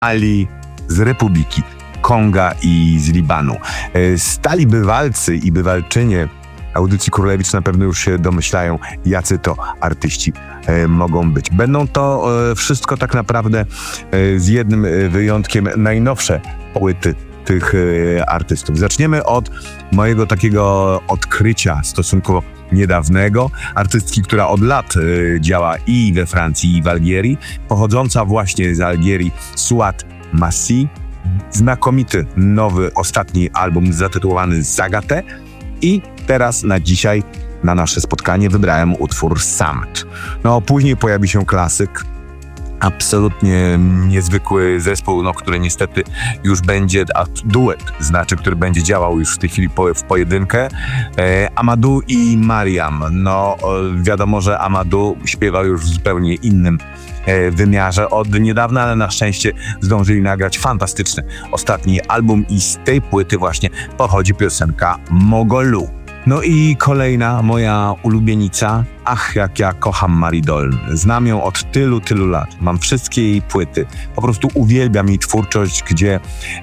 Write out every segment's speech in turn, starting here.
Ali z Republiki Konga i z Libanu. Stali bywalcy i bywalczynie audycji Królewicz na pewno już się domyślają, jacy to artyści mogą być. Będą to wszystko tak naprawdę z jednym wyjątkiem najnowsze płyty tych artystów. Zaczniemy od mojego takiego odkrycia stosunkowo niedawnego. Artystki, która od lat działa i we Francji, i w Algierii. Pochodząca właśnie z Algierii, Souat Massi. Znakomity, nowy, ostatni album zatytułowany Zagatę. I teraz na dzisiaj, na nasze spotkanie wybrałem utwór Samt. No, później pojawi się klasyk. Absolutnie niezwykły zespół, który niestety już będzie, duet, który będzie działał już w tej chwili w pojedynkę. Amadou i Mariam. No, wiadomo, że Amadou śpiewał już w zupełnie innym wymiarze od niedawna, ale na szczęście zdążyli nagrać fantastyczny ostatni album i z tej płyty właśnie pochodzi piosenka Mogolu. No i kolejna moja ulubienica. Ach, jak ja kocham Marie Doln. Znam ją od tylu lat. Mam wszystkie jej płyty. Po prostu uwielbiam jej twórczość, gdzie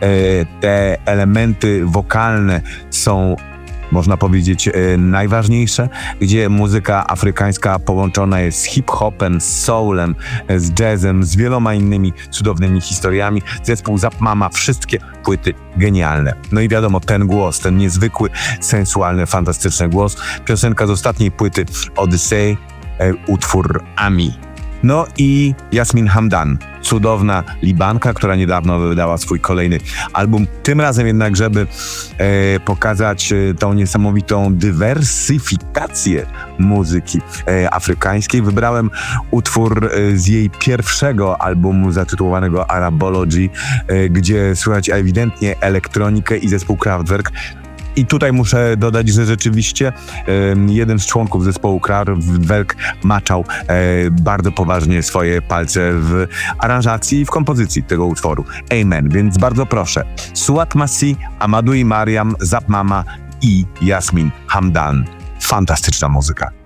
te elementy wokalne są, można powiedzieć, najważniejsze, gdzie muzyka afrykańska połączona jest z hip-hopem, z soulem, z jazzem, z wieloma innymi cudownymi historiami. Zespół Zap Mama, wszystkie płyty genialne. No i wiadomo, ten głos, ten niezwykły, sensualny, fantastyczny głos. Piosenka z ostatniej płyty Odyssey, utwór Ami. No i Yasmin Hamdan, cudowna Libanka, która niedawno wydała swój kolejny album. Tym razem jednak, żeby pokazać tą niesamowitą dywersyfikację muzyki afrykańskiej, wybrałem utwór z jej pierwszego albumu zatytułowanego Arabology, gdzie słychać ewidentnie elektronikę i zespół Kraftwerk. I tutaj muszę dodać, że rzeczywiście jeden z członków zespołu Kraftwerk maczał bardzo poważnie swoje palce w aranżacji i w kompozycji tego utworu. Amen. Więc bardzo proszę. Souat Massi, Amadou i Mariam, Zap Mama i Yasmin Hamdan. Fantastyczna muzyka.